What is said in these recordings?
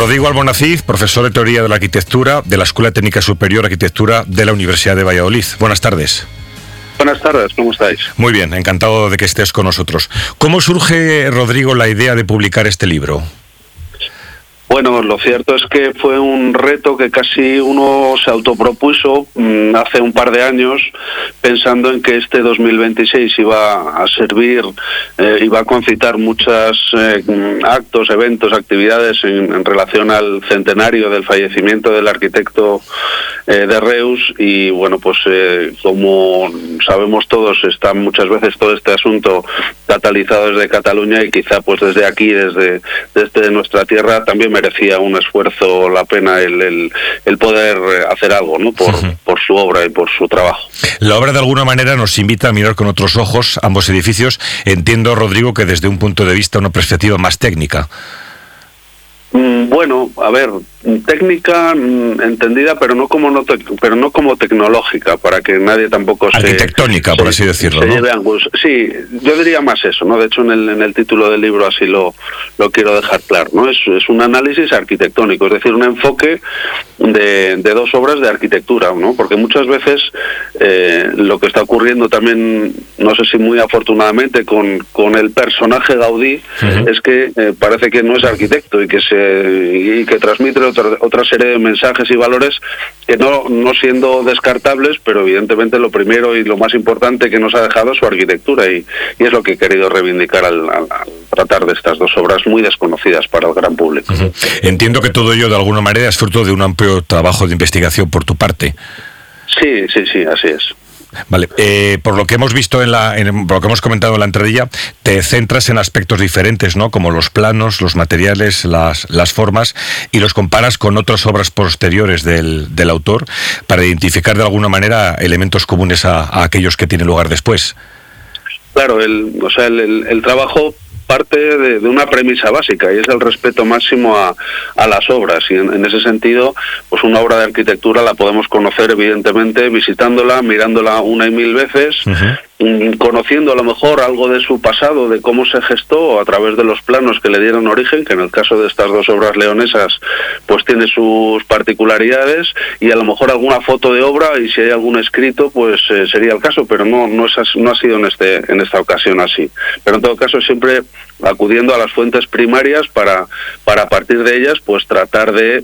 Rodrigo Almonacid, profesor de Teoría de la Arquitectura de la Escuela Técnica Superior de Arquitectura de la Universidad de Valladolid. Buenas tardes. Buenas tardes, ¿cómo estáis? Muy bien, encantado de que estés con nosotros. ¿Cómo surge, Rodrigo, la idea de publicar este libro? Bueno, lo cierto es que fue un reto que casi uno se autopropuso hace un par de años, pensando en que este 2026 iba a servir, iba a concitar muchos actos, eventos, actividades en relación al centenario del fallecimiento del arquitecto de Reus. Y bueno, pues como sabemos todos, está muchas veces todo este asunto catalizado desde Cataluña, y quizá pues desde aquí, desde nuestra tierra, también merecía un esfuerzo, la pena el poder hacer algo, ¿no? Por su obra y por su trabajo. La obra de alguna manera nos invita a mirar con otros ojos ambos edificios. Entiendo, Rodrigo, que desde un punto de vista, una perspectiva más técnica. Bueno, a ver, técnica entendida, pero no como tecnológica, para que nadie tampoco arquitectónica, por así decirlo, ¿no? Sí, yo diría más eso, ¿no? De hecho, en el título del libro así lo quiero dejar claro, ¿no? Es un análisis arquitectónico, es decir, un enfoque de dos obras de arquitectura, ¿no? Porque muchas veces lo que está ocurriendo también, no sé si muy afortunadamente, con el personaje Gaudí, es que parece que no es arquitecto y que transmite otra serie de mensajes y valores que no siendo descartables, pero evidentemente lo primero y lo más importante que nos ha dejado es su arquitectura, y es lo que he querido reivindicar al tratar de estas dos obras muy desconocidas para el gran público. Entiendo que todo ello de alguna manera es fruto de un amplio trabajo de investigación por tu parte. Sí, así es. Vale, por lo que hemos visto por lo que hemos comentado en la entradilla, te centras en aspectos diferentes, ¿no? Como los planos, los materiales, las formas, y los comparas con otras obras posteriores del autor para identificar de alguna manera elementos comunes a aquellos que tienen lugar después. Claro, el trabajo parte de una premisa básica, y es el respeto máximo a las obras, y en ese sentido, pues una obra de arquitectura la podemos conocer evidentemente visitándola, mirándola una y mil veces, conociendo a lo mejor algo de su pasado, de cómo se gestó a través de los planos que le dieron origen, que en el caso de estas dos obras leonesas pues tiene sus particularidades, y a lo mejor alguna foto de obra, y si hay algún escrito pues sería el caso, pero no ha sido en esta ocasión así. Pero en todo caso siempre acudiendo a las fuentes primarias para a partir de ellas pues tratar de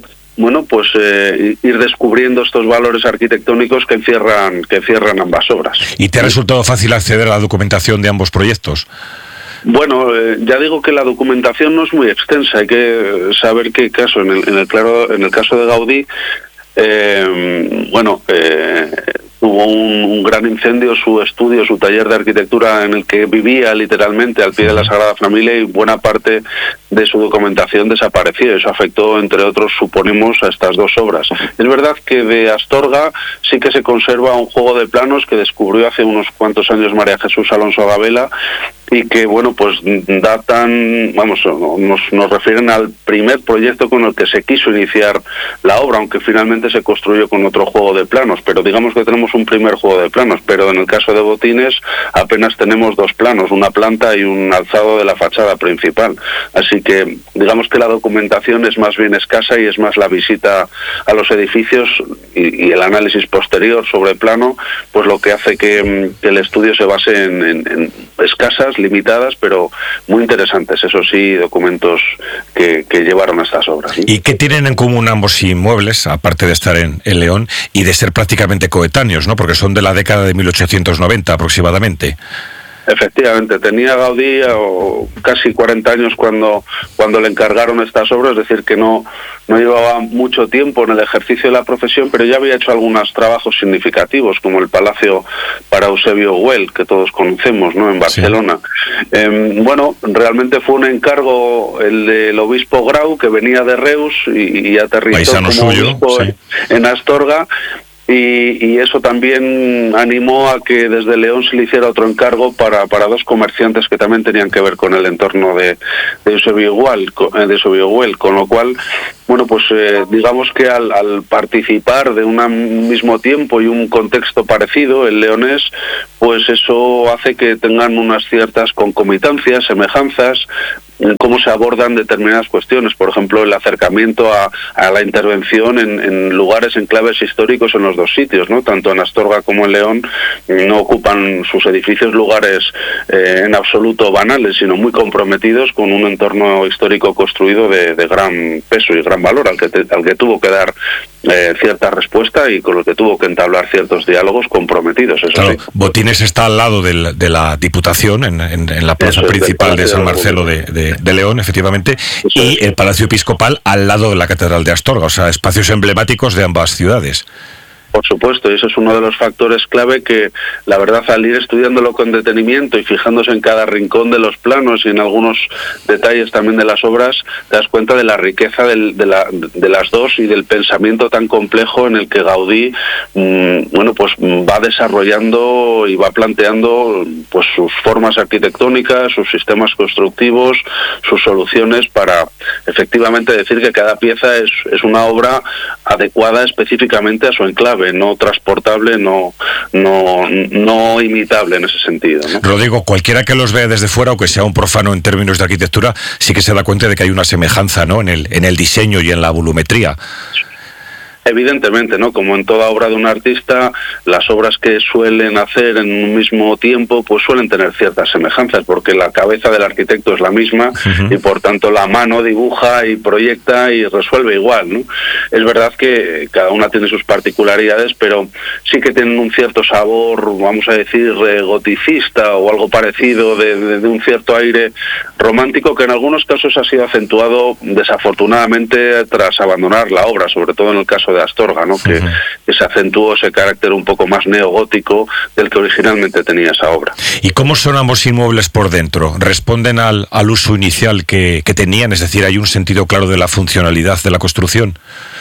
ir descubriendo estos valores arquitectónicos que encierran ambas obras. ¿Y te ha resultado fácil acceder a la documentación de ambos proyectos? Bueno, ya digo que la documentación no es muy extensa. Hay que saber qué caso. En el caso de Gaudí, tuvo un gran incendio su estudio, su taller de arquitectura, en el que vivía literalmente al pie de la Sagrada Familia, y buena parte de su documentación desapareció. Eso afectó, entre otros, suponemos, a estas dos obras. Es verdad que de Astorga sí que se conserva un juego de planos que descubrió hace unos cuantos años María Jesús Alonso Gabela, y que, pues datan, nos refieren al primer proyecto con el que se quiso iniciar la obra, aunque finalmente se construyó con otro juego de planos, pero digamos que tenemos un primer juego de planos. Pero en el caso de Botines apenas tenemos dos planos, una planta y un alzado de la fachada principal, así que digamos que la documentación es más bien escasa, y es más la visita a los edificios y el análisis posterior sobre plano, pues lo que hace que el estudio se base en escasas, limitadas, pero muy interesantes, eso sí, documentos que llevaron a estas obras. ¿Y qué tienen en común ambos inmuebles, aparte de estar en León y de ser prácticamente coetáneos, ¿no? Porque son de la década de 1890 aproximadamente? Efectivamente, tenía Gaudí casi 40 años cuando le encargaron estas obras, es decir, que no llevaba mucho tiempo en el ejercicio de la profesión, pero ya había hecho algunos trabajos significativos, como el Palacio para Eusebio Güell, que todos conocemos, ¿no?, en Barcelona. Sí. Realmente fue un encargo el del obispo Grau, que venía de Reus y aterrizó paisano como suyo, obispo sí, en Astorga. Y eso también animó a que desde León se le hiciera otro encargo para dos comerciantes que también tenían que ver con el entorno de Eusebio Güell, con lo cual, bueno, pues digamos que al participar de un mismo tiempo y un contexto parecido, el leonés, pues eso hace que tengan unas ciertas concomitancias, semejanzas, en cómo se abordan determinadas cuestiones. Por ejemplo, el acercamiento a la intervención en lugares, en claves históricos en los dos sitios, ¿no? Tanto en Astorga como en León no ocupan sus edificios lugares en absoluto banales, sino muy comprometidos con un entorno histórico construido de gran peso y gran valor, al que tuvo que dar cierta respuesta y con el que tuvo que entablar ciertos diálogos comprometidos. Eso claro, sí. Botines está al lado de la Diputación, en la plaza principal de San Marcelo de León, efectivamente, y el Palacio Episcopal al lado de la Catedral de Astorga, o sea, espacios emblemáticos de ambas ciudades. Por supuesto, y ese es uno de los factores clave que, la verdad, al ir estudiándolo con detenimiento y fijándose en cada rincón de los planos y en algunos detalles también de las obras, te das cuenta de la riqueza de las dos y del pensamiento tan complejo en el que Gaudí, bueno, pues va desarrollando y va planteando pues sus formas arquitectónicas, sus sistemas constructivos, sus soluciones para efectivamente decir que cada pieza es una obra adecuada específicamente a su enclave, no transportable, no imitable en ese sentido, ¿no? Rodrigo, cualquiera que los vea desde fuera, o que sea un profano en términos de arquitectura, sí que se da cuenta de que hay una semejanza, ¿no?, en el diseño y en la volumetría. Evidentemente, ¿no? Como en toda obra de un artista, las obras que suelen hacer en un mismo tiempo, pues suelen tener ciertas semejanzas, porque la cabeza del arquitecto es la misma y por tanto la mano dibuja y proyecta y resuelve igual, ¿no? Es verdad que cada una tiene sus particularidades, pero sí que tienen un cierto sabor, vamos a decir, goticista o algo parecido, de un cierto aire romántico que en algunos casos ha sido acentuado desafortunadamente tras abandonar la obra, sobre todo en el caso de Astorga, ¿no? Que se acentuó ese carácter un poco más neogótico del que originalmente tenía esa obra. ¿Y cómo son ambos inmuebles por dentro? ¿Responden al uso inicial que tenían? Es decir, ¿hay un sentido claro de la funcionalidad de la construcción?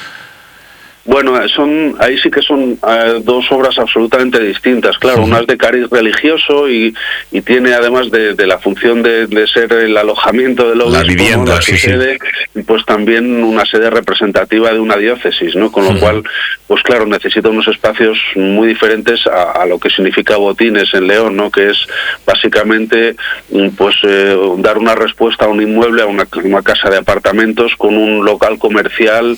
Bueno, ahí sí que son dos obras absolutamente distintas. Claro, una es de cariz religioso y tiene, además de la función de ser el alojamiento del obispo, la vivienda, ¿no? Sede, pues también una sede representativa de una diócesis, ¿no? Con lo cual, pues claro, necesita unos espacios muy diferentes a lo que significa Botines en León, ¿no? Que es básicamente pues dar una respuesta a un inmueble, a una casa de apartamentos con un local comercial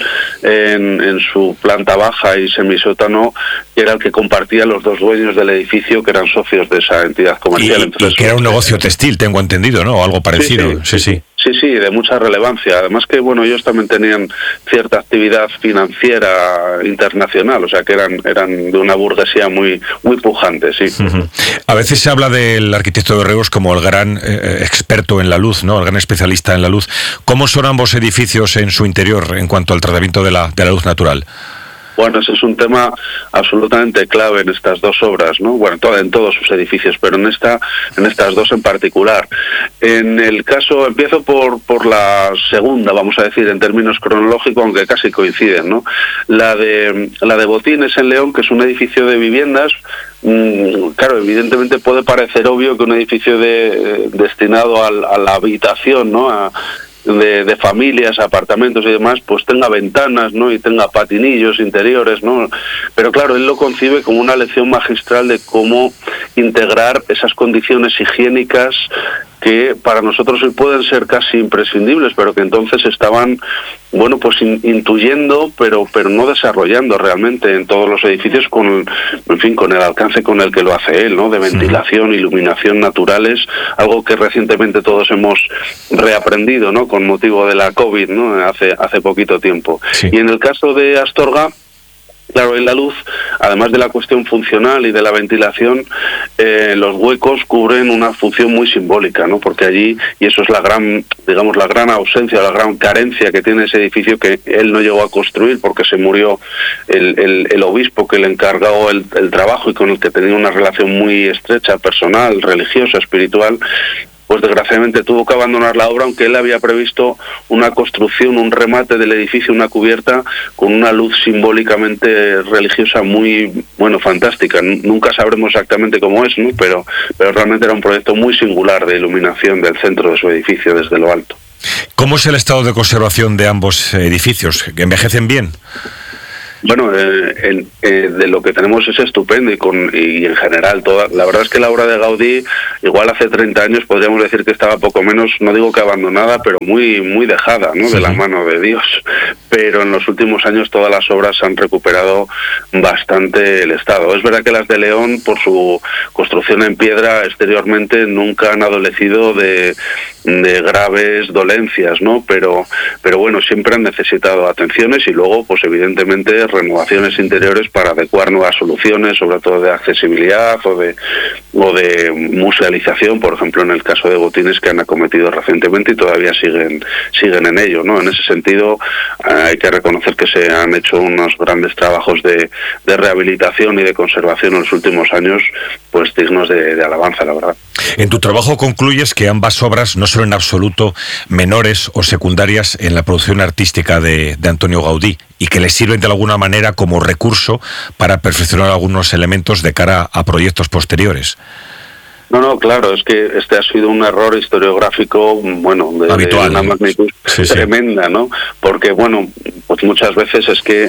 en su planta baja y semisótano, que era el que compartían los dos dueños del edificio, que eran socios de esa entidad comercial. Entonces, que era un negocio textil, tengo entendido, ¿no? O algo parecido. Sí, de mucha relevancia. Además que, bueno, ellos también tenían cierta actividad financiera internacional, o sea que eran de una burguesía muy pujante, sí. A veces se habla del arquitecto de Reus como el gran experto en la luz, ¿no? El gran especialista en la luz. ¿Cómo son ambos edificios en su interior en cuanto al tratamiento de la luz natural? Bueno, ese es un tema absolutamente clave en estas dos obras, ¿no? Bueno, en todos sus edificios, pero en estas dos en particular. En el caso, empiezo por la segunda, vamos a decir, en términos cronológicos, aunque casi coinciden, ¿no? La de Botines en León, que es un edificio de viviendas. Claro, evidentemente puede parecer obvio que un edificio destinado a la habitación, ¿no? De familias, apartamentos y demás, pues tenga ventanas, ¿no? Y tenga patinillos interiores, ¿no? Pero claro, él lo concibe como una lección magistral de cómo integrar esas condiciones higiénicas que para nosotros hoy pueden ser casi imprescindibles, pero que entonces estaban, bueno, pues intuyendo, pero no desarrollando realmente en todos los edificios con el alcance con el que lo hace él, ¿no? De ventilación, iluminación naturales, algo que recientemente todos hemos reaprendido, ¿no? Con motivo de la COVID, ¿no? Hace poquito tiempo. Sí. Y en el caso de Astorga, claro, en la luz, además de la cuestión funcional y de la ventilación, los huecos cubren una función muy simbólica, ¿no? Porque allí, y eso es la gran ausencia, la gran carencia que tiene ese edificio, que él no llegó a construir porque se murió el obispo que le encargó el trabajo y con el que tenía una relación muy estrecha, personal, religiosa, espiritual. Pues desgraciadamente tuvo que abandonar la obra, aunque él había previsto una construcción, un remate del edificio, una cubierta con una luz simbólicamente religiosa muy, bueno, fantástica. Nunca sabremos exactamente cómo es, ¿no? Pero realmente era un proyecto muy singular de iluminación del centro de su edificio desde lo alto. ¿Cómo es el estado de conservación de ambos edificios? ¿Envejecen bien? Bueno, de lo que tenemos es estupendo y en general la verdad es que la obra de Gaudí, igual hace 30 años podríamos decir que estaba poco menos, no digo que abandonada, pero muy muy dejada, ¿no? De la mano de Dios. Pero en los últimos años todas las obras han recuperado bastante el estado. Es verdad que las de León, por su construcción en piedra exteriormente, nunca han adolecido de graves dolencias, ¿no? Pero bueno, siempre han necesitado atenciones y luego, pues evidentemente, renovaciones interiores para adecuar nuevas soluciones, sobre todo de accesibilidad o de musealización, por ejemplo, en el caso de Botines, que han acometido recientemente y todavía siguen en ello, ¿no? En ese sentido, hay que reconocer que se han hecho unos grandes trabajos de rehabilitación y de conservación en los últimos años, pues dignos de alabanza, la verdad. En tu trabajo concluyes que ambas obras no son en absoluto menores o secundarias en la producción artística de Antonio Gaudí y que le sirven de alguna manera como recurso para perfeccionar algunos elementos de cara a proyectos posteriores. No, claro, es que este ha sido un error historiográfico, bueno, de una magnitud tremenda, ¿no? Porque, bueno, pues muchas veces es que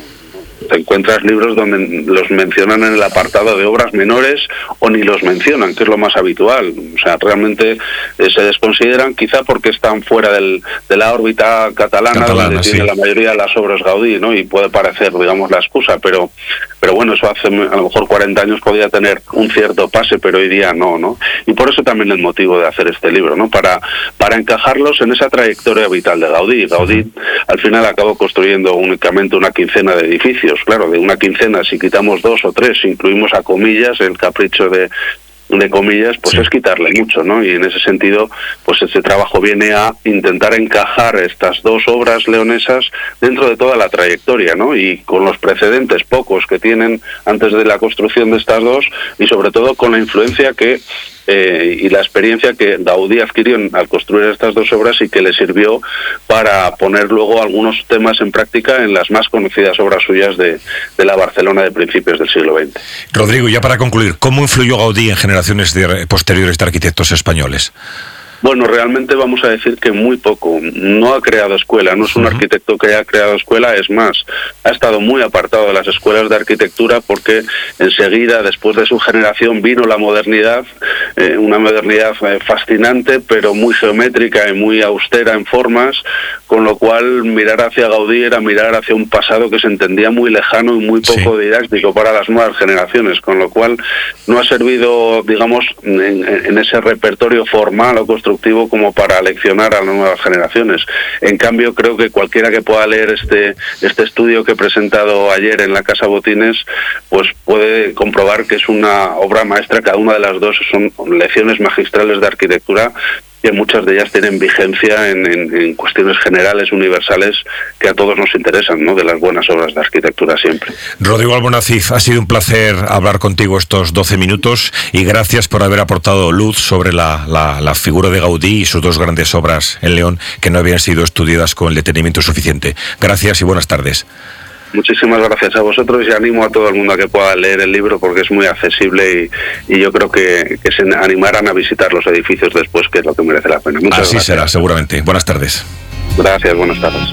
te encuentras libros donde los mencionan en el apartado de obras menores o ni los mencionan, que es lo más habitual. O sea, realmente se desconsideran, quizá porque están fuera de la órbita catalana donde tiene la mayoría de las obras Gaudí, ¿no? Y puede parecer, digamos, la excusa, pero bueno, eso hace a lo mejor 40 años podía tener un cierto pase, pero hoy día no. Y por eso también el motivo de hacer este libro, ¿no? Para encajarlos en esa trayectoria vital de Gaudí. Gaudí al final acabó construyendo únicamente una quincena de edificios. Claro, de una quincena, si quitamos 2 o 3, incluimos a comillas, el capricho de comillas, pues es quitarle mucho, ¿no? Y en ese sentido, pues este trabajo viene a intentar encajar estas dos obras leonesas dentro de toda la trayectoria, ¿no? Y con los precedentes pocos que tienen antes de la construcción de estas dos, y sobre todo con la influencia y la experiencia que Gaudí adquirió al construir estas dos obras y que le sirvió para poner luego algunos temas en práctica en las más conocidas obras suyas de la Barcelona de principios del siglo XX. Rodrigo, ya para concluir, ¿cómo influyó Gaudí en generaciones posteriores de arquitectos españoles? Bueno, realmente vamos a decir que muy poco. No ha creado escuela, no es un arquitecto que haya creado escuela, es más, ha estado muy apartado de las escuelas de arquitectura porque enseguida, después de su generación, vino la modernidad, una modernidad fascinante, pero muy geométrica y muy austera en formas, con lo cual mirar hacia Gaudí era mirar hacia un pasado que se entendía muy lejano y muy poco didáctico para las nuevas generaciones, con lo cual no ha servido, digamos, en ese repertorio formal o constructivo como para leccionar a las nuevas generaciones. En cambio, creo que cualquiera que pueda leer este estudio que he presentado ayer en la Casa Botines, pues puede comprobar que es una obra maestra. Cada una de las dos son lecciones magistrales de arquitectura, que muchas de ellas tienen vigencia en cuestiones generales, universales, que a todos nos interesan, ¿no? De las buenas obras de arquitectura siempre. Rodrigo Albonacid, ha sido un placer hablar contigo estos 12 minutos y gracias por haber aportado luz sobre la figura de Gaudí y sus dos grandes obras en León que no habían sido estudiadas con el detenimiento suficiente. Gracias y buenas tardes. Muchísimas gracias a vosotros y animo a todo el mundo a que pueda leer el libro porque es muy accesible y yo creo que se animarán a visitar los edificios después, que es lo que merece la pena. Muchas gracias. Así será, seguramente. Buenas tardes. Gracias, buenas tardes.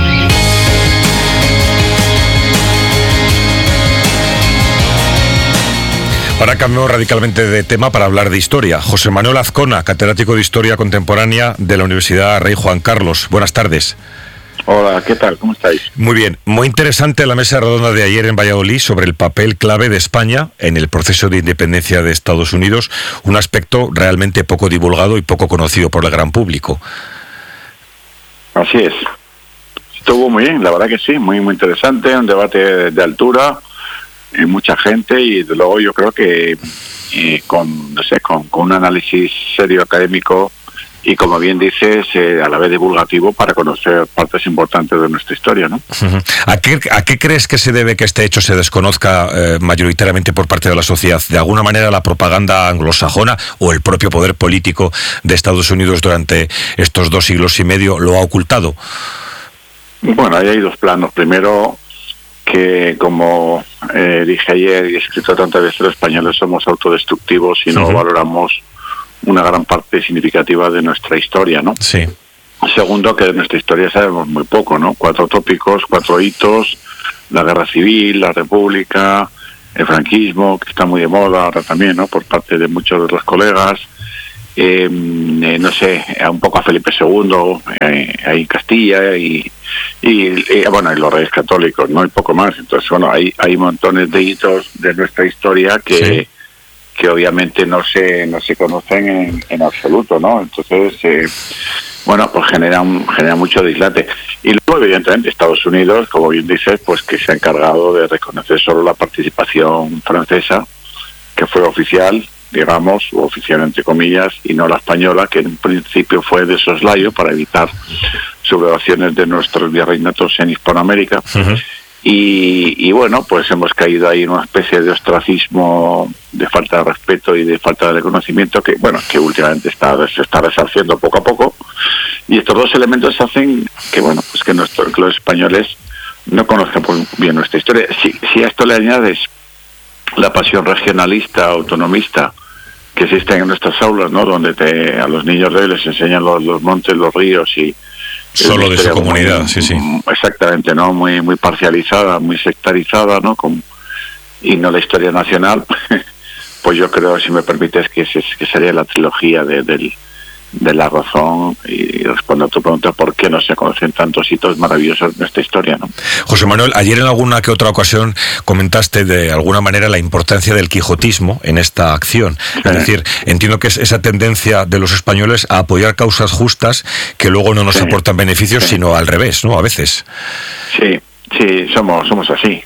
Ahora cambiamos radicalmente de tema para hablar de historia. José Manuel Azcona, catedrático de Historia Contemporánea de la Universidad Rey Juan Carlos. Buenas tardes. Hola, ¿qué tal? ¿Cómo estáis? Muy bien. Muy interesante la mesa redonda de ayer en Valladolid sobre el papel clave de España en el proceso de independencia de Estados Unidos, un aspecto realmente poco divulgado y poco conocido por el gran público. Así es. Estuvo muy bien, la verdad que sí, muy interesante, un debate de altura, mucha gente y desde luego yo creo que con un análisis serio académico y, como bien dices, a la vez divulgativo para conocer partes importantes de nuestra historia, ¿no? ¿A qué crees que se debe que este hecho se desconozca mayoritariamente por parte de la sociedad? ¿De alguna manera la propaganda anglosajona o el propio poder político de Estados Unidos durante estos 2 siglos y medio lo ha ocultado? Bueno, ahí hay dos planos. Primero, que como dije ayer y he escrito tantas veces, los españoles somos autodestructivos y no valoramos una gran parte significativa de nuestra historia, ¿no? Sí. Segundo, que de nuestra historia sabemos muy poco, ¿no? 4 tópicos, 4 hitos: la guerra civil, la república, el franquismo, que está muy de moda ahora también, ¿no?, por parte de muchos de los colegas. No sé, un poco a Felipe II, ahí en Castilla, y bueno, y los reyes católicos, ¿no?, y poco más. Entonces, bueno, hay montones de hitos de nuestra historia que obviamente no se conocen en absoluto, ¿no? Entonces, bueno, pues genera mucho dislate. Y luego, evidentemente, Estados Unidos, como bien dices, pues que se ha encargado de reconocer solo la participación francesa, que fue oficial, digamos, o oficial entre comillas, y no la española, que en principio fue de soslayo para evitar sublevaciones de nuestros virreinatos en Hispanoamérica. Uh-huh. Y bueno, pues hemos caído ahí en una especie de ostracismo, de falta de respeto y de falta de reconocimiento que, bueno, que últimamente se está resarciendo poco a poco. Y estos dos elementos hacen que, bueno, pues que los españoles no conozcan bien nuestra historia. Si a esto le añades la pasión regionalista, autonomista, que existe en nuestras aulas, ¿no?, donde a los niños de hoy les enseñan los montes, los ríos y solo de su comunidad, muy, sí. Exactamente, ¿no? Muy parcializada, muy sectarizada, ¿no? Y no la historia nacional. Pues yo creo, si me permites, que sería la trilogía de la razón, y respondo a tu pregunta: ¿por qué no se conocen tantos hitos maravillosos de esta historia, ¿no? José Manuel, ayer en alguna que otra ocasión comentaste de alguna manera la importancia del quijotismo en esta acción. Es decir, entiendo que es esa tendencia de los españoles a apoyar causas justas que luego no nos aportan beneficios, sino al revés, ¿no?, a veces. Sí, somos así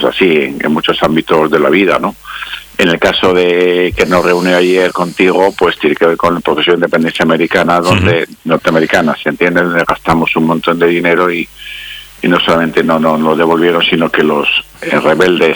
en muchos ámbitos de la vida, ¿no? En el caso de que nos reunió ayer contigo, pues tiene que ver con el proceso de independencia americana, donde norteamericana, ¿se entiende? Donde gastamos un montón de dinero y no solamente no nos devolvieron, sino que los rebeldes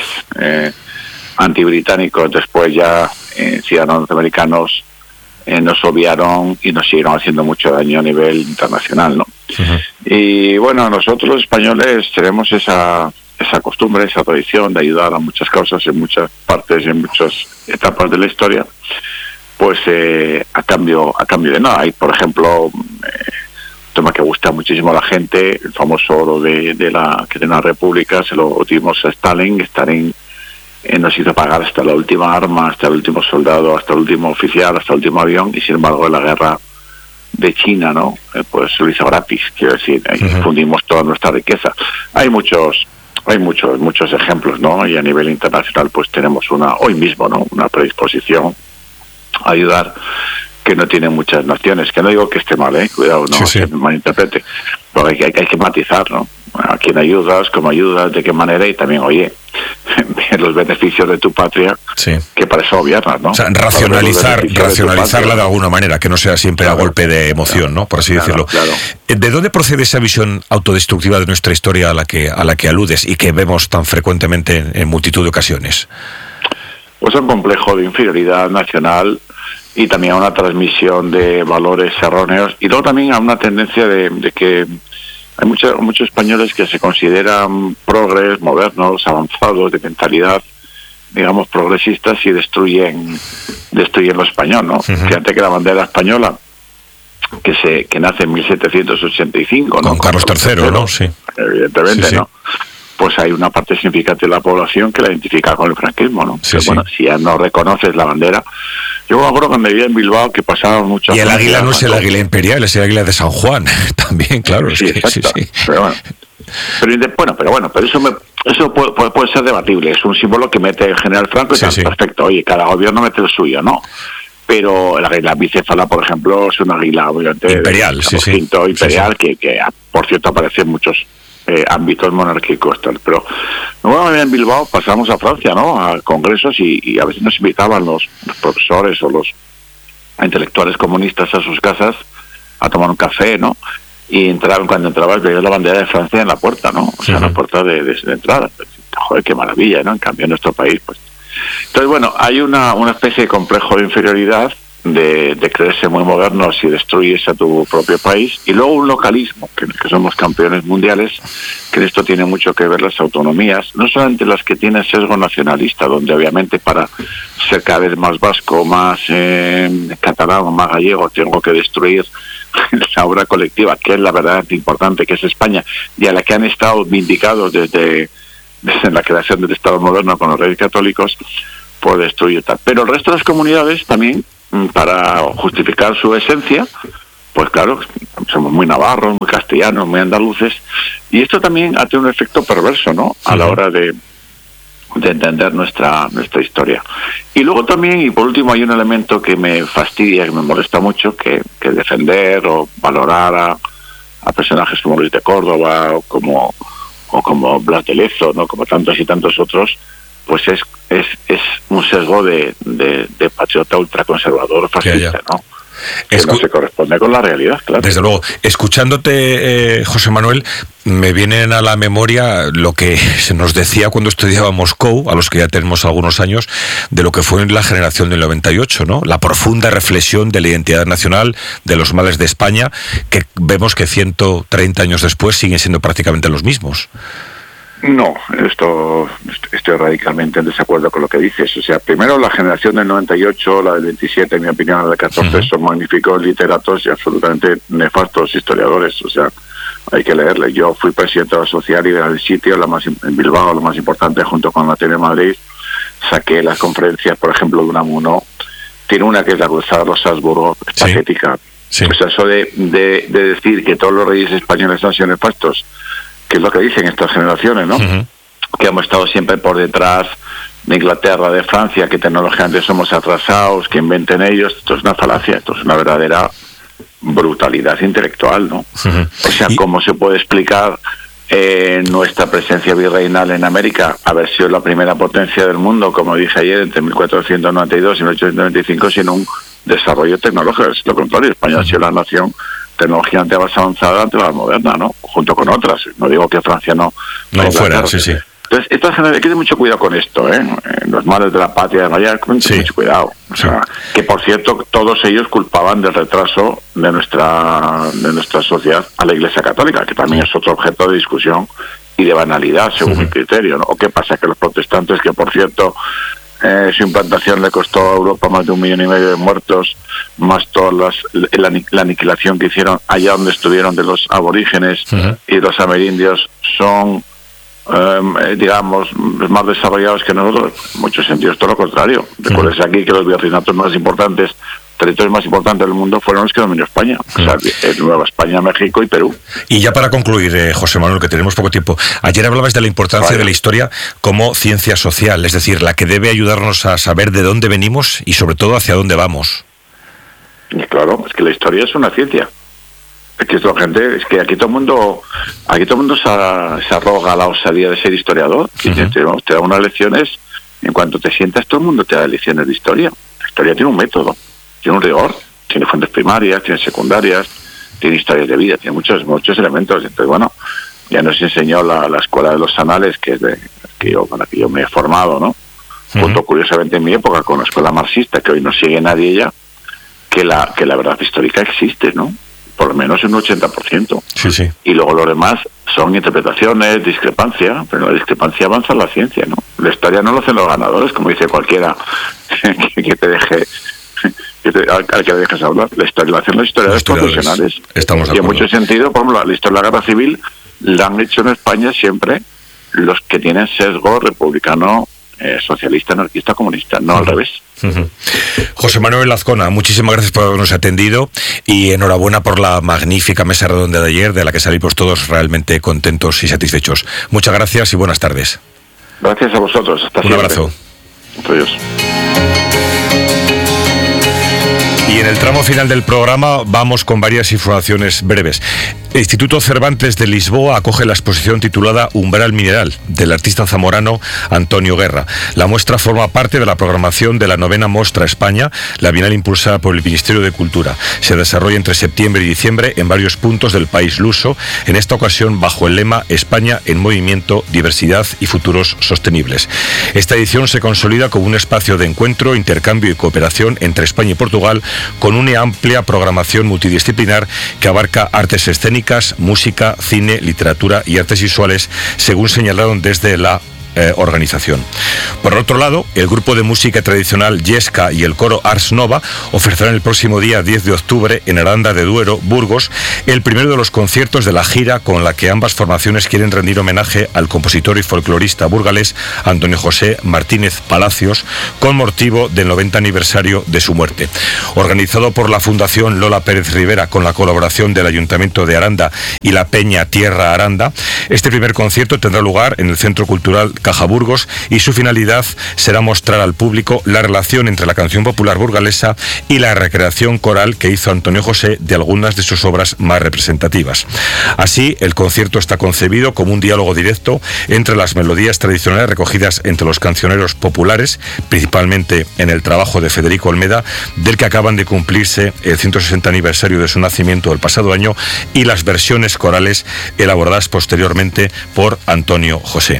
antibritánicos, después ya ciudadanos norteamericanos, nos obviaron y nos siguieron haciendo mucho daño a nivel internacional, ¿no? Uh-huh. Y bueno, nosotros los españoles tenemos esa costumbre, esa tradición de ayudar a muchas causas en muchas partes, en muchas etapas de la historia, pues a cambio de nada. Hay, por ejemplo, un tema que gusta muchísimo a la gente, el famoso oro de la República, se lo dimos a Stalin. Stalin nos hizo pagar hasta la última arma, hasta el último soldado, hasta el último oficial, hasta el último avión, y sin embargo en la guerra de China, ¿no? Pues se lo hizo gratis, quiero decir, ahí fundimos toda nuestra riqueza. Hay muchos ejemplos, ¿no? Y a nivel internacional pues tenemos hoy mismo, ¿no?, una predisposición a ayudar que no tienen muchas naciones, que no digo que esté mal, cuidado, no se malinterprete, pero hay que matizar, ¿no? A quién ayudas, cómo ayudas, de qué manera, y también, oye, los beneficios de tu patria, que para eso obviarlas, ¿no? O sea, racionalizarla de alguna manera, que no sea siempre a golpe de emoción, ¿no?, por así decirlo. Claro. ¿De dónde procede esa visión autodestructiva de nuestra historia a la que aludes y que vemos tan frecuentemente en multitud de ocasiones? Pues un complejo de inferioridad nacional y también a una transmisión de valores erróneos, y luego también a una tendencia de que hay muchos españoles que se consideran progres, modernos, avanzados, de mentalidad, digamos, progresistas, y destruyen lo español, ¿no? Uh-huh. Fíjate que la bandera española, que nace en 1785, ¿no? Con Carlos III, ¿no? Sí. Evidentemente, sí. ¿No? Pues hay una parte significante de la población que la identifica con el franquismo, ¿no? Sí, bueno, si ya no reconoces la bandera. Yo me acuerdo cuando vivía en Bilbao que pasaban muchas... Y el águila no es el águila imperial, es el águila de San Juan, también, claro. Sí, exacto. Sí. Pero eso puede ser debatible. Es un símbolo que mete el general Franco y tal, perfecto. Oye, cada gobierno mete el suyo, ¿no? Pero el águila bicéfala, por ejemplo, es un águila obviamente imperial, imperial, que por cierto aparece en muchos ámbitos monárquicos, tal. Pero bueno, en Bilbao pasamos a Francia, ¿no?, a congresos, y a veces nos invitaban los profesores o los intelectuales comunistas a sus casas a tomar un café, ¿no? Y cuando entrabas veías la bandera de Francia en la puerta, ¿no? O sea, en la puerta de entrada. Joder, qué maravilla, ¿no? En cambio en nuestro país, pues. Entonces, bueno, hay una especie de complejo de inferioridad de creerse muy modernos y destruyes a tu propio país, y luego un localismo, que somos campeones mundiales, que en esto tiene mucho que ver las autonomías, no solamente las que tienen sesgo nacionalista, donde obviamente para ser cada vez más vasco, más catalán, más gallego, tengo que destruir la obra colectiva, que es la verdad importante, que es España, y a la que han estado vindicados desde la creación del Estado moderno con los reyes católicos, por destruir tal. Pero el resto de las comunidades también, para justificar su esencia, pues claro, somos muy navarros, muy castellanos, muy andaluces, y esto también ha tenido un efecto perverso, ¿no?, a la hora de entender nuestra historia. Y luego también, y por último, hay un elemento que me fastidia, que me molesta mucho, que defender o valorar a personajes como Luis de Córdoba o como Blas de Lezo, ¿no?, como tantos y tantos otros, pues es un sesgo de patriota ultraconservador fascista, ¿no?, que no se corresponde con la realidad, claro. Desde luego. Escuchándote, José Manuel, me vienen a la memoria lo que se nos decía cuando estudiábamos COU, a los que ya tenemos algunos años, de lo que fue la generación del 98, ¿no? La profunda reflexión de la identidad nacional, de los males de España, que vemos que 130 años después siguen siendo prácticamente los mismos. No, estoy radicalmente en desacuerdo con lo que dices. O sea, primero la generación del 98, la del 27, en mi opinión, la del 14, son magníficos literatos y absolutamente nefastos historiadores. O sea, hay que leerle. Yo fui presidente de la Social y del sitio, en Bilbao, la más importante, junto con la Tele Madrid. Saqué las conferencias, por ejemplo, de Unamuno. Tiene una que es la Cruzada de los Habsburgo, es patética. Sí. Pues eso de decir que todos los reyes españoles han sido nefastos, que es lo que dicen estas generaciones, ¿no? Que hemos estado siempre por detrás de Inglaterra, de Francia, que tecnológicamente somos atrasados, que inventen ellos. Esto es una falacia, esto es una verdadera brutalidad intelectual, ¿no? O sea, ¿cómo se puede explicar nuestra presencia virreinal en América, haber sido la primera potencia del mundo, como dije ayer, entre 1492 y 1895, sin un desarrollo tecnológico? Es lo contrario, España ha sido la nación tecnológicamente más avanzada ante la moderna, ¿no? Junto con otras. No digo que Francia no fuera, sí. Entonces, esta generación, hay que tener mucho cuidado con esto, los males de la patria de Maya, mucho cuidado. O sea, que por cierto, todos ellos culpaban del retraso de nuestra sociedad a la Iglesia Católica, que también es otro objeto de discusión y de banalidad, según mi criterio, ¿no? ¿O qué pasa? Que los protestantes, que por cierto, su implantación le costó a Europa más de 1,5 millones de muertos, más toda la aniquilación que hicieron allá donde estuvieron de los aborígenes y los amerindios, son, digamos, más desarrollados que nosotros. En muchos sentidos, todo lo contrario. Recuerden aquí que los virreinatos más importantes, territorios más importantes del mundo, fueron los que dominó España. O sea, Nueva España, México y Perú. Y ya para concluir, José Manuel, que tenemos poco tiempo, ayer hablabas de la importancia de la historia como ciencia social, es decir, la que debe ayudarnos a saber de dónde venimos y sobre todo hacia dónde vamos. Y claro, es que la historia es una ciencia. Es que aquí todo el mundo se arroga la osadía de ser historiador. Te da unas lecciones, en cuanto te sientas, todo el mundo te da lecciones de historia. La historia tiene un método, tiene un rigor, tiene fuentes primarias, tiene secundarias, tiene historias de vida, tiene muchos elementos. Entonces, bueno, ya nos enseñó la escuela de los anales, que es con la que yo me he formado, ¿no? Junto, curiosamente, en mi época, con la escuela marxista, que hoy no sigue nadie ya, que la verdad histórica existe, ¿no? Por lo menos un 80%. Sí. Y luego lo demás son interpretaciones, discrepancia, pero la discrepancia avanza la ciencia, ¿no? La historia no lo hacen los ganadores, como dice cualquiera que te deje, al que le dejes hablar. La historia la hacen los historiadores profesionales. Estamos de y acuerdo. en mucho sentido, por ejemplo, la historia de la guerra civil la han hecho en España siempre los que tienen sesgo republicano, socialista, anarquista, comunista, no al revés. José Manuel Azcona, muchísimas gracias por habernos atendido y enhorabuena por la magnífica mesa redonda de ayer, de la que salimos todos realmente contentos y satisfechos. Muchas gracias y buenas tardes. Gracias a vosotros. Hasta siempre. Un abrazo. Adiós. Y en el tramo final del programa vamos con varias informaciones breves. El Instituto Cervantes de Lisboa acoge la exposición titulada Umbral Mineral, del artista zamorano Antonio Guerra. La muestra forma parte de la programación de la 9ª Mostra España, la bienal impulsada por el Ministerio de Cultura. Se desarrolla entre septiembre y diciembre en varios puntos del país luso, en esta ocasión bajo el lema España en movimiento, diversidad y futuros sostenibles. Esta edición se consolida como un espacio de encuentro, intercambio y cooperación entre España y Portugal, con una amplia programación multidisciplinar que abarca artes escénicas, música, cine, literatura y artes visuales, según señalaron desde la organización. Por otro lado, el grupo de música tradicional Yesca y el coro Ars Nova ofrecerán el próximo día 10 de octubre en Aranda de Duero, Burgos, el primero de los conciertos de la gira con la que ambas formaciones quieren rendir homenaje al compositor y folclorista burgalés Antonio José Martínez Palacios, con motivo del 90 aniversario de su muerte. Organizado por la Fundación Lola Pérez Rivera con la colaboración del Ayuntamiento de Aranda y la Peña Tierra Aranda, este primer concierto tendrá lugar en el Centro Cultural Caja Burgos y su finalidad será mostrar al público la relación entre la canción popular burgalesa y la recreación coral que hizo Antonio José de algunas de sus obras más representativas. Así, el concierto está concebido como un diálogo directo entre las melodías tradicionales recogidas entre los cancioneros populares, principalmente en el trabajo de Federico Olmeda, del que acaban de cumplirse el 160 aniversario de su nacimiento el pasado año, y las versiones corales elaboradas posteriormente por Antonio José.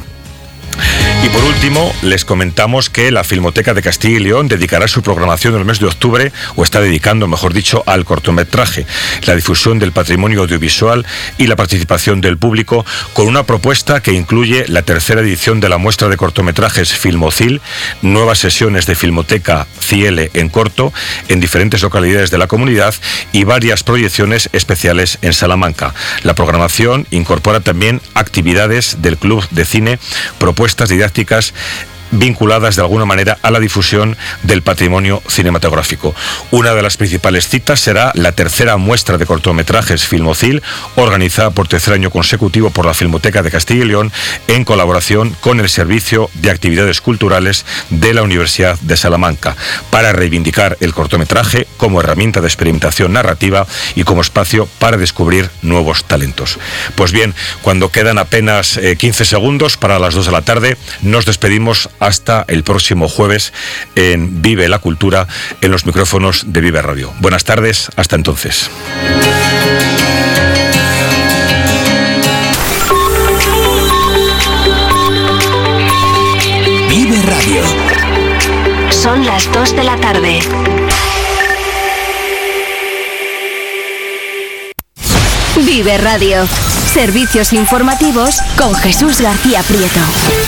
Y por último, les comentamos que la Filmoteca de Castilla y León dedicará su programación en el mes de octubre, o está dedicando, mejor dicho, al cortometraje, la difusión del patrimonio audiovisual y la participación del público, con una propuesta que incluye la tercera edición de la muestra de cortometrajes Filmocil, nuevas sesiones de Filmoteca Ciele en corto en diferentes localidades de la comunidad y varias proyecciones especiales en Salamanca. La programación incorpora también actividades del Club de Cine, propuestas didácticas vinculadas de alguna manera a la difusión del patrimonio cinematográfico. Una de las principales citas será la tercera muestra de cortometrajes Filmocil, organizada por tercer año consecutivo por la Filmoteca de Castilla y León, en colaboración con el Servicio de Actividades Culturales de la Universidad de Salamanca, para reivindicar el cortometraje como herramienta de experimentación narrativa y como espacio para descubrir nuevos talentos. Pues bien, cuando quedan apenas 15 segundos para las 2 de la tarde, nos despedimos hasta el próximo jueves en Vive la Cultura, en los micrófonos de Vive Radio. Buenas tardes, hasta entonces. Vive Radio. Son las 2 de la tarde. Vive Radio. Servicios informativos con Jesús García Prieto.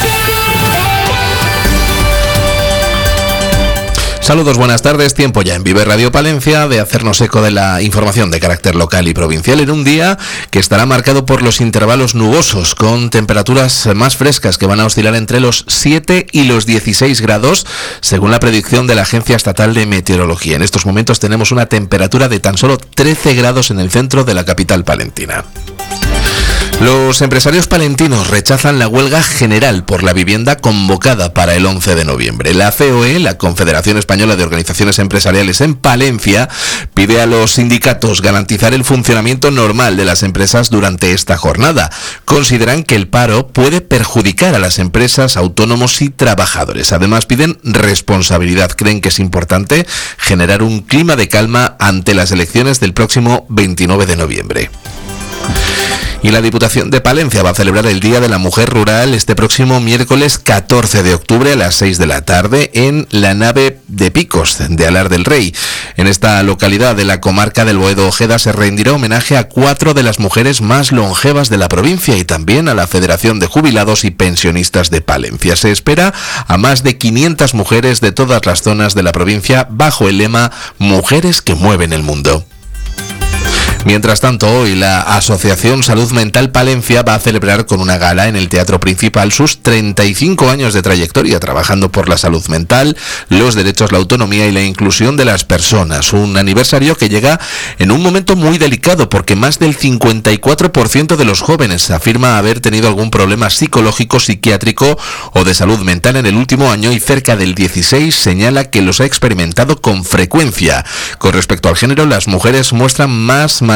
Saludos, buenas tardes. Tiempo ya en Vive Radio Palencia de hacernos eco de la información de carácter local y provincial en un día que estará marcado por los intervalos nubosos, con temperaturas más frescas que van a oscilar entre los 7 y los 16 grados, según la predicción de la Agencia Estatal de Meteorología. En estos momentos tenemos una temperatura de tan solo 13 grados en el centro de la capital palentina. Los empresarios palentinos rechazan la huelga general por la vivienda convocada para el 11 de noviembre. La COE, la Confederación Española de Organizaciones Empresariales en Palencia, pide a los sindicatos garantizar el funcionamiento normal de las empresas durante esta jornada. Consideran que el paro puede perjudicar a las empresas, autónomos y trabajadores. Además, piden responsabilidad. Creen que es importante generar un clima de calma ante las elecciones del próximo 29 de noviembre. Y la Diputación de Palencia va a celebrar el Día de la Mujer Rural este próximo miércoles 14 de octubre a las 6 de la tarde en la nave de Picos de Alar del Rey. En esta localidad de la comarca del Boedo Ojeda se rendirá homenaje a 4 de las mujeres más longevas de la provincia y también a la Federación de Jubilados y Pensionistas de Palencia. Se espera a más de 500 mujeres de todas las zonas de la provincia bajo el lema Mujeres que mueven el mundo. Mientras tanto, hoy la Asociación Salud Mental Palencia va a celebrar con una gala en el Teatro Principal sus 35 años de trayectoria trabajando por la salud mental, los derechos, la autonomía y la inclusión de las personas. Un aniversario que llega en un momento muy delicado porque más del 54% de los jóvenes afirma haber tenido algún problema psicológico, psiquiátrico o de salud mental en el último año y cerca del 16% señala que los ha experimentado con frecuencia. Con respecto al género, las mujeres muestran más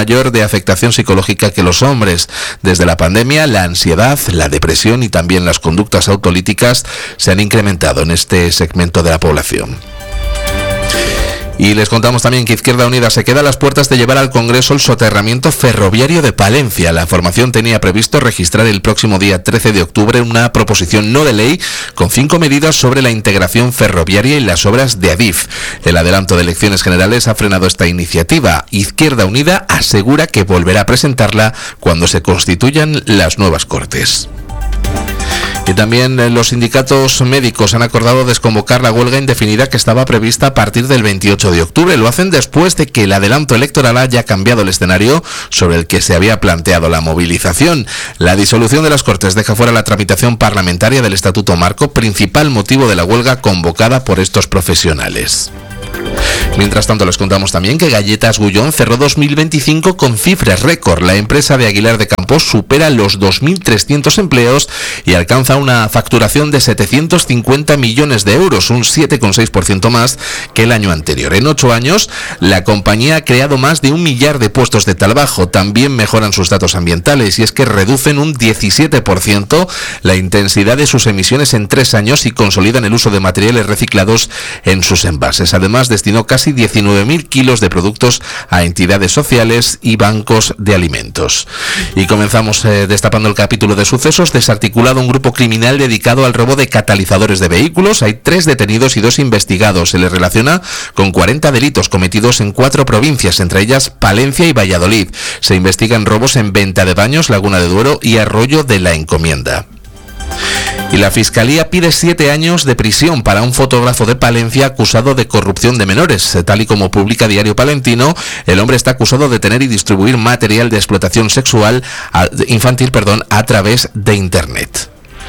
mayor de afectación psicológica que los hombres. Desde la pandemia, la ansiedad, la depresión y también las conductas autolíticas se han incrementado en este segmento de la población. Y les contamos también que Izquierda Unida se queda a las puertas de llevar al Congreso el soterramiento ferroviario de Palencia. La formación tenía previsto registrar el próximo día 13 de octubre una proposición no de ley con 5 medidas sobre la integración ferroviaria y las obras de Adif. El adelanto de elecciones generales ha frenado esta iniciativa. Izquierda Unida asegura que volverá a presentarla cuando se constituyan las nuevas Cortes. Y también los sindicatos médicos han acordado desconvocar la huelga indefinida que estaba prevista a partir del 28 de octubre. Lo hacen después de que el adelanto electoral haya cambiado el escenario sobre el que se había planteado la movilización. La disolución de las Cortes deja fuera la tramitación parlamentaria del Estatuto Marco, principal motivo de la huelga convocada por estos profesionales. Mientras tanto, les contamos también que Galletas Gullón cerró 2025 con cifras récord. La empresa de Aguilar de Campos supera los 2.300 empleos y alcanza una facturación de 750 millones de euros, un 7,6% más que el año anterior. En 8 años, la compañía ha creado más de 1 millar de puestos de trabajo. También mejoran sus datos ambientales, y es que reducen un 17% la intensidad de sus emisiones en 3 años y consolidan el uso de materiales reciclados en sus envases. Además, destinó casi 19.000 kilos de productos a entidades sociales y bancos de alimentos. Y comenzamos destapando el capítulo de sucesos. Desarticulado un grupo criminal dedicado al robo de catalizadores de vehículos. Hay 3 detenidos y 2 investigados. Se les relaciona con 40 delitos cometidos en 4 provincias, entre ellas Palencia y Valladolid. Se investigan robos en Venta de Baños, Laguna de Duero y Arroyo de la Encomienda. Y la Fiscalía pide 7 años de prisión para un fotógrafo de Palencia acusado de corrupción de menores. Tal y como publica Diario Palentino, el hombre está acusado de tener y distribuir material de explotación sexual infantil a través de Internet.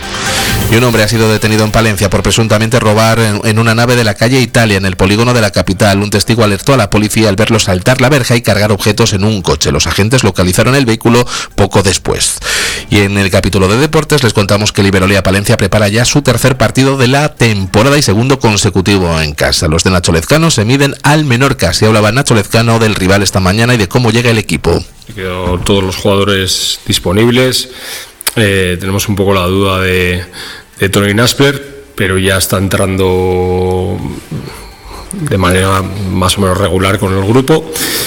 Y un hombre ha sido detenido en Palencia por presuntamente robar en una nave de la calle Italia, en el polígono de la capital. Un testigo alertó a la policía al verlo saltar la verja y cargar objetos en un coche. Los agentes localizaron el vehículo poco después. Y en el capítulo de deportes les contamos que el Iberolea Palencia prepara ya su tercer partido de la temporada y segundo consecutivo en casa. Los de Nacho Lezcano se miden al Menorca. Así hablaba Nacho Lezcano del rival esta mañana y de cómo llega el equipo. Quedó todos los jugadores disponibles. Tenemos un poco la duda de Tony Naspler, pero ya está entrando de manera más o menos regular con el grupo,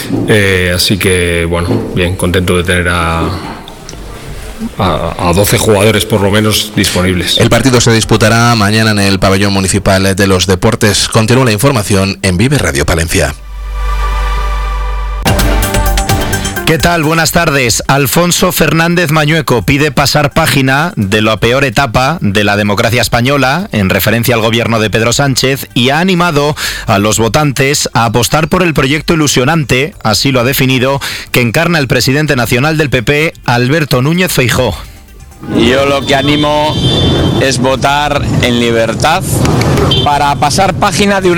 así que bueno, bien, contento de tener a 12 jugadores por lo menos disponibles. El partido se disputará mañana en el pabellón municipal de los deportes. Continúa la información en Vive Radio Palencia. ¿Qué tal? Buenas tardes. Alfonso Fernández Mañueco pide pasar página de la peor etapa de la democracia española, en referencia al gobierno de Pedro Sánchez, y ha animado a los votantes a apostar por el proyecto ilusionante, así lo ha definido, que encarna el presidente nacional del PP, Alberto Núñez Feijóo. Yo lo que animo es votar en libertad para pasar página de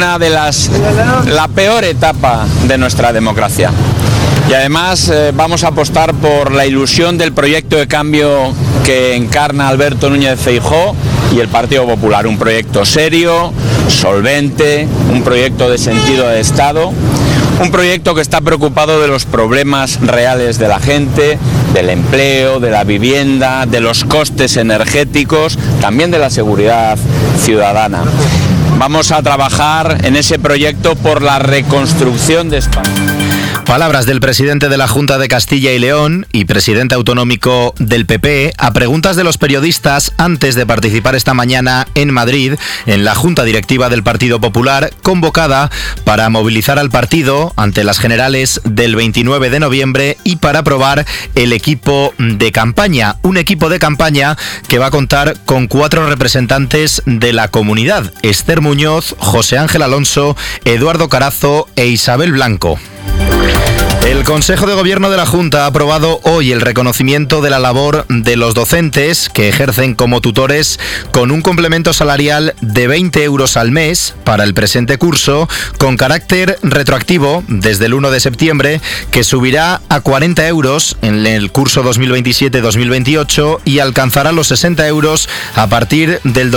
la peor etapa de nuestra democracia. Y además vamos a apostar por la ilusión del proyecto de cambio que encarna Alberto Núñez Feijóo y el Partido Popular. Un proyecto serio, solvente, un proyecto de sentido de Estado, un proyecto que está preocupado de los problemas reales de la gente, del empleo, de la vivienda, de los costes energéticos, también de la seguridad ciudadana. Vamos a trabajar en ese proyecto por la reconstrucción de España. Palabras del presidente de la Junta de Castilla y León y presidente autonómico del PP a preguntas de los periodistas antes de participar esta mañana en Madrid en la Junta Directiva del Partido Popular, convocada para movilizar al partido ante las generales del 29 de noviembre y para aprobar el equipo de campaña. Un equipo de campaña que va a contar con 4 representantes de la comunidad: Esther Muñoz, José Ángel Alonso, Eduardo Carazo e Isabel Blanco. El Consejo de Gobierno de la Junta ha aprobado hoy el reconocimiento de la labor de los docentes que ejercen como tutores con un complemento salarial de 20 euros al mes para el presente curso, con carácter retroactivo desde el 1 de septiembre, que subirá a 40 euros en el curso 2027-2028 y alcanzará los 60 euros a partir del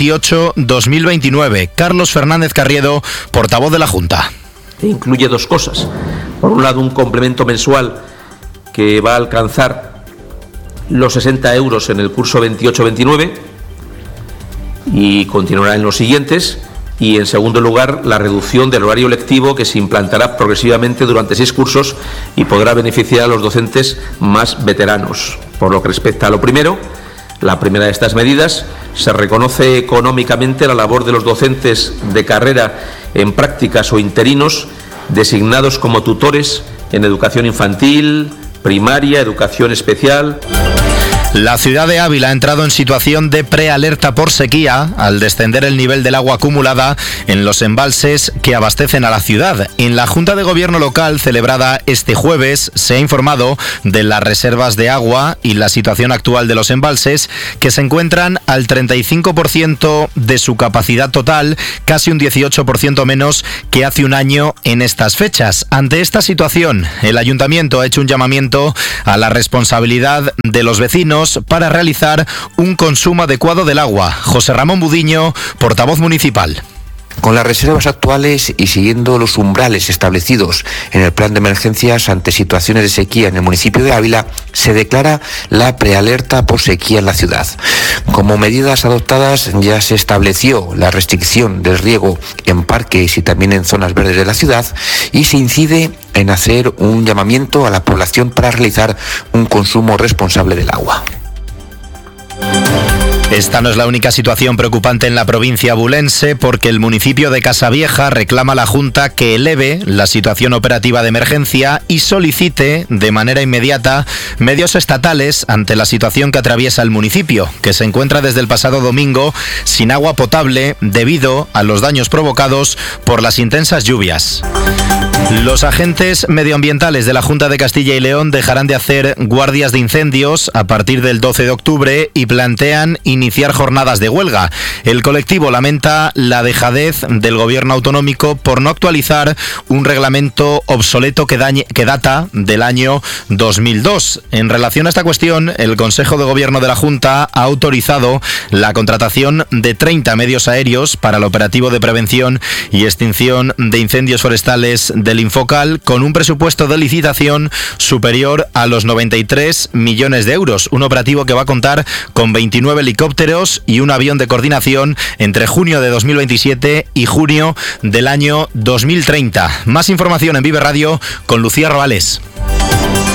2028-2029. Carlos Fernández Carriedo, portavoz de la Junta. Incluye 2 cosas. Por un lado, un complemento mensual que va a alcanzar los 60 euros en el curso 28-29 y continuará en los siguientes. Y, en segundo lugar, la reducción del horario lectivo, que se implantará progresivamente durante 6 cursos y podrá beneficiar a los docentes más veteranos. Por lo que respecta a lo primero, la primera de estas medidas, se reconoce económicamente la labor de los docentes de carrera en prácticas o interinos designados como tutores en educación infantil, primaria, educación especial. La ciudad de Ávila ha entrado en situación de prealerta por sequía al descender el nivel del agua acumulada en los embalses que abastecen a la ciudad. En la Junta de Gobierno local celebrada este jueves se ha informado de las reservas de agua y la situación actual de los embalses, que se encuentran al 35% de su capacidad total, casi un 18% menos que hace un año en estas fechas. Ante esta situación, el Ayuntamiento ha hecho un llamamiento a la responsabilidad de los vecinos para realizar un consumo adecuado del agua. José Ramón Budiño, portavoz municipal. Con las reservas actuales y siguiendo los umbrales establecidos en el plan de emergencias ante situaciones de sequía en el municipio de Ávila, se declara la prealerta por sequía en la ciudad. Como medidas adoptadas, ya se estableció la restricción del riego en parques y también en zonas verdes de la ciudad, y se incide en hacer un llamamiento a la población para realizar un consumo responsable del agua. Esta no es la única situación preocupante en la provincia abulense, porque el municipio de Casavieja reclama a la Junta que eleve la situación operativa de emergencia y solicite de manera inmediata medios estatales ante la situación que atraviesa el municipio, que se encuentra desde el pasado domingo sin agua potable debido a los daños provocados por las intensas lluvias. Los agentes medioambientales de la Junta de Castilla y León dejarán de hacer guardias de incendios a partir del 12 de octubre y plantean iniciar jornadas de huelga. El colectivo lamenta la dejadez del gobierno autonómico por no actualizar un reglamento obsoleto que data del año 2002. En relación a esta cuestión, el Consejo de Gobierno de la Junta ha autorizado la contratación de 30 medios aéreos para el operativo de prevención y extinción de incendios forestales del Infocal, con un presupuesto de licitación superior a los 93 millones de euros. Un operativo que va a contar con 29 helicópteros y un avión de coordinación entre junio de 2027 y junio del año 2030. Más información en Vive Radio con Lucía Robales.